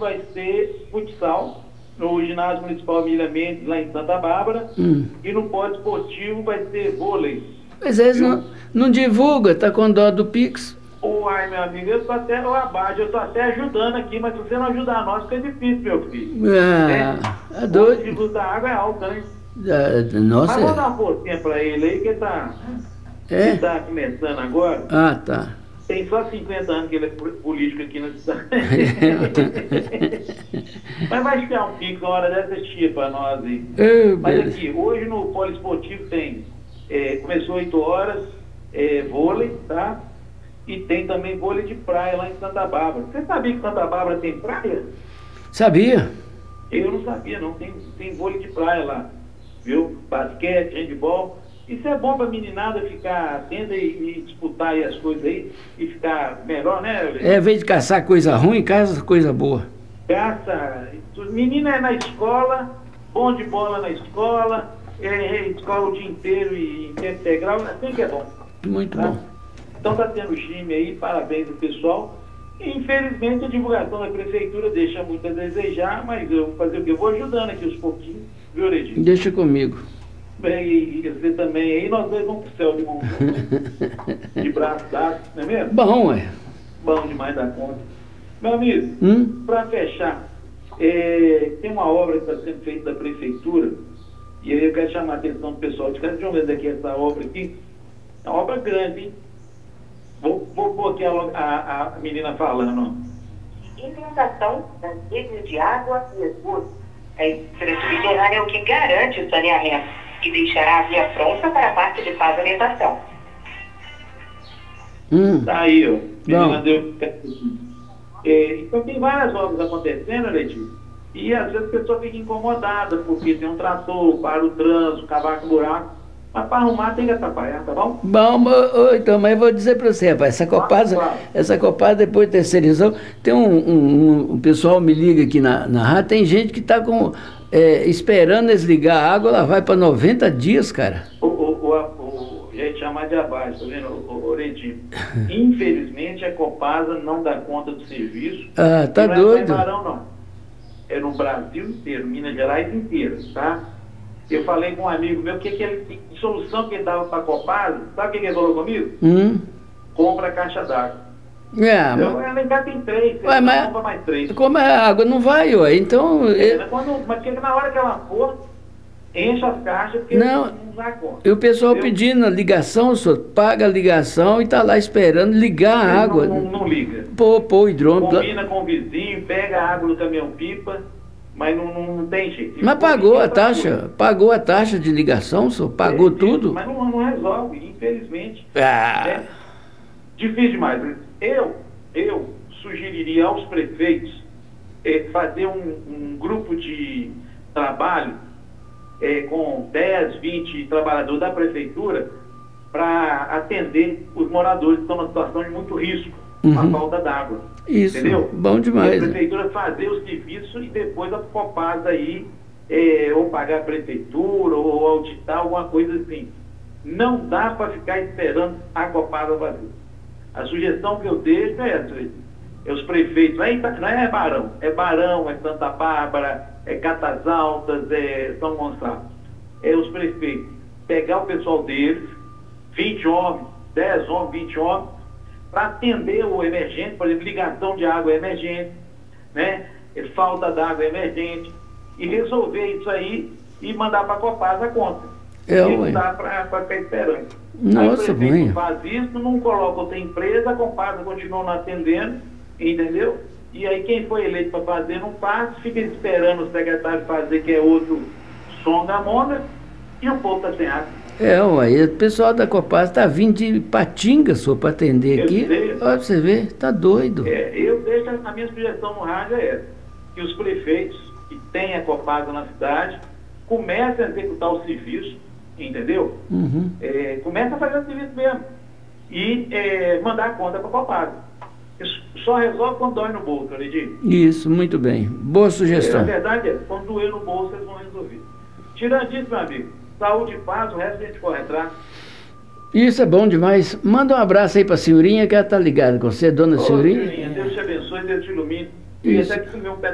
vai ser futsal no ginásio municipal Emília Mendes, lá em Santa Bárbara, e no polo esportivo vai ser vôlei. Mas eles não divulga, tá com dó do Pix. Uai, meu amigo, eu tô até ajudando aqui, mas se você não ajudar nós, fica difícil, meu filho. É doido. O custo da água é alto, né? Nossa. Mas vamos dar uma forcinha pra ele aí, que ele tá começando agora. Ah, tá. Tem só 50 anos que ele é político aqui na cidade. Mas vai chegar um pico, uma hora dessa tia pra nós aí. Mas aqui, hoje no poliesportivo tem, começou 8 horas, vôlei, tá? E tem também vôlei de praia lá em Santa Bárbara. Você sabia que Santa Bárbara tem praia? Sabia? Eu não sabia, não. Tem vôlei de praia lá, viu? Basquete, handebol. Isso é bom pra meninada ficar atenta e disputar aí as coisas aí e ficar melhor, né? Em vez de caçar coisa ruim, caça coisa boa. Caça. Menina é na escola, bom de bola na escola, escola o dia inteiro e em tempo integral, assim que é bom. Muito tá? bom. Então tá tendo time aí, parabéns ao pessoal. E, infelizmente a divulgação da prefeitura deixa muito a desejar, mas eu vou fazer o quê? Eu vou ajudando aqui aos pouquinhos, viu, Redinho? Deixa comigo. Bem, e você também aí, nós dois vamos pro céu de mão de braço dado, não é mesmo? Bom, ué. Bom demais da conta. Meu amigo, para fechar, tem uma obra que está sendo feita da prefeitura, e aí eu quero chamar a atenção do pessoal de casa. Deixa eu ver daqui essa obra aqui. É uma obra grande, hein? Vou pôr aqui a menina falando. Implantação das redes de água e esgoto. A estrutura subterrânea é o que garante o saneamento e deixará a via pronta para a parte de pavimentação. Tá aí, ó. Menina deu. Então tem várias obras acontecendo, Letícia, e às vezes a pessoa fica incomodada porque tem um trator, para o trânsito, cavaco buraco, mas para arrumar tem que atrapalhar, tá bom? Bom, então, mas eu vou dizer para você, rapaz, essa Copasa depois de terceirizou, tem um pessoal me liga aqui na rádio, tem gente que está esperando eles ligar a água, ela vai para 90 dias, cara. Gente, chamar de abaixo, tá vendo, Oredinho? Infelizmente a Copasa não dá conta do serviço. Ah, tá doido. Não é Barão, não. É no Brasil inteiro, Minas Gerais inteiro, tá? Eu falei com um amigo meu, que solução que ele dava para a Copasa, sabe o que ele falou comigo? Compra a caixa d'água. Lá em cá tem 3, você compra mais 3. Como a água não vai, ué, então... Mas na hora que ela for, enche as caixas, porque não dá conta. E o pessoal pedindo a ligação, o senhor paga a ligação e está lá esperando ligar a água. Não liga. Pô, o hidrômetro. Combina com o vizinho, pega a água do caminhão-pipa, mas não tem jeito. Mas pagou a taxa? Pagou a taxa de ligação, senhor? Pagou tudo? Mas não resolve, infelizmente. Difícil demais. Eu sugeriria aos prefeitos fazer um grupo de trabalho com 10, 20 trabalhadores da prefeitura para atender os moradores que estão numa situação de muito risco, com a falta d'água. Isso, entendeu? Bom demais. A prefeitura fazer o serviço e depois a Copasa aí, ou pagar a prefeitura, ou auditar, alguma coisa assim. Não dá para ficar esperando a Copasa fazer. A sugestão que eu deixo é essa, os prefeitos, não é Barão, é Santa Bárbara, é Catas Altas, é São Gonçalo. Os prefeitos pegar o pessoal deles, 20 homens, 10 homens, 20 homens, para atender o emergente, por exemplo, ligação de água emergente, né? Falta d'água emergente, e resolver isso aí e mandar para a Copasa a conta. Não dá para ficar esperando. Nossa, aí o prefeito faz isso, não coloca outra empresa, a Copasa continua não atendendo, entendeu? E aí quem foi eleito para fazer não faz, fica esperando o secretário fazer, que é outro som da monda, e o povo está sem água. O pessoal da Copasa está vindo de Patinga, senhor, para atender aqui. Olha você ver, tá doido. Eu deixo a minha sugestão no rádio é essa, que os prefeitos que têm a Copasa na cidade comecem a executar o serviço, entendeu? Começa a fazer o serviço mesmo e mandar a conta para a Copasa. Isso só resolve quando dói no bolso, Alidinho. Isso, muito bem. Boa sugestão. Na verdade, quando doer no bolso, eles vão resolver. Tirando isso, meu amigo, saúde e paz, o resto a gente corre atrás. Isso é bom demais. Manda um abraço aí para a senhorinha, que ela tá ligada com você, dona senhorinha. Senhorinha, Deus te abençoe, Deus te ilumine. Isso. E até que comer um